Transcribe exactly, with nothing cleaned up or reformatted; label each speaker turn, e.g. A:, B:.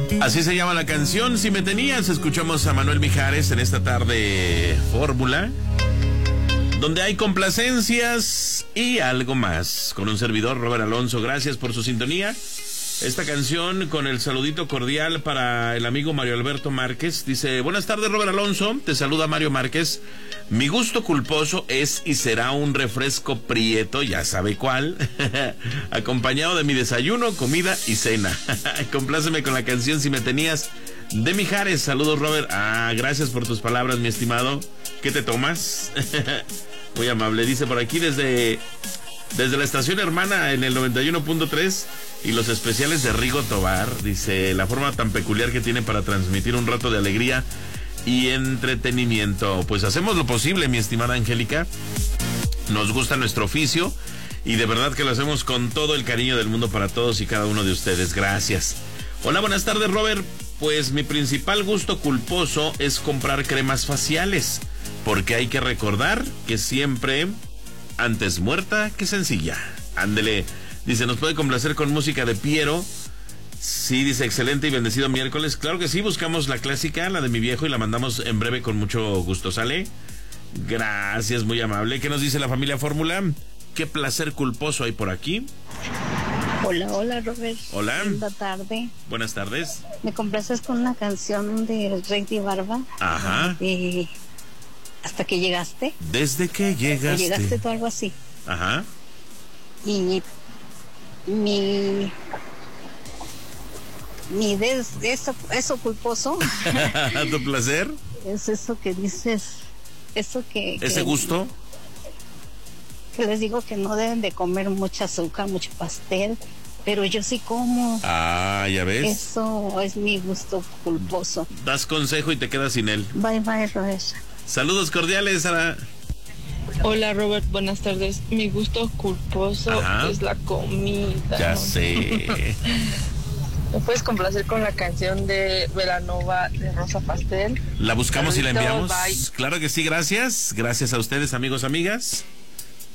A: Así se llama la canción, Si me tenías. Escuchamos a Manuel Mijares en esta tarde Fórmula, donde hay complacencias y algo más. Con un servidor, Robert Alonso, gracias por su sintonía. Esta canción con el saludito cordial para el amigo Mario Alberto Márquez. Dice, buenas tardes, Robert Alonso, te saluda Mario Márquez. Mi gusto culposo es y será un refresco prieto, ya sabe cuál, acompañado de mi desayuno, comida y cena. Compláceme con la canción Si me tenías, de Mijares. Saludos, Robert. Ah, gracias por tus palabras, mi estimado. ¿Qué te tomas? Muy amable. Dice por aquí desde, desde la estación hermana en el noventa y uno punto tres y los especiales de Rigo Tobar. Dice, la forma tan peculiar que tiene para transmitir un rato de alegría y entretenimiento. Pues hacemos lo posible, mi estimada Angélica. Nos gusta nuestro oficio y de verdad que lo hacemos con todo el cariño del mundo para todos y cada uno de ustedes. Gracias. Hola, buenas tardes, Robert. Pues mi principal gusto culposo es comprar cremas faciales, porque hay que recordar que siempre antes muerta que sencilla. Ándele. Dice, ¿nos puede complacer con música de Piero? Sí, dice, excelente y bendecido miércoles. Claro que sí, buscamos la clásica, la de mi viejo, y la mandamos en breve con mucho gusto. ¿Sale? Gracias, muy amable. ¿Qué nos dice la familia Fórmula? ¿Qué placer culposo hay por aquí?
B: Hola, hola, Robert.
A: Hola.
B: Buenas tardes.
A: Buenas tardes.
B: ¿Me complaces con una canción de Rey de Barba?
A: Ajá.
B: De Hasta que llegaste.
A: Desde que llegaste.
B: O llegaste tú, algo así.
A: Ajá.
B: Y mi... Mi des, eso, eso culposo.
A: ¿Tu placer?
B: Es eso que dices, eso que...
A: ¿Ese
B: que,
A: gusto?
B: Que les digo que no deben de comer mucha azúcar, mucho pastel, pero yo sí como.
A: Ah, ya ves.
B: Eso es mi gusto culposo.
A: Das consejo y te quedas sin él.
B: Bye, bye, Robert.
A: Saludos cordiales a la...
C: Hola, Robert, buenas tardes. Mi gusto culposo
A: Ajá.
C: es la comida.
A: Ya sé.
C: ¿Me puedes complacer con la canción de Belanova de Rosa Pastel?
A: ¿La buscamos y la
C: Saluditos,
A: enviamos?
C: bye.
A: Claro que sí, gracias. Gracias a ustedes, amigos, amigas.